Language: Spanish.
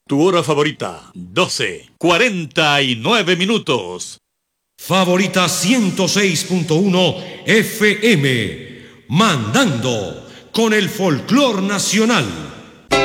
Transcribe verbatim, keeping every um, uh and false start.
Tu hora favorita, doce, cuarenta y nueve minutos. Favorita ciento seis punto uno F M, mandando con el folclor nacional.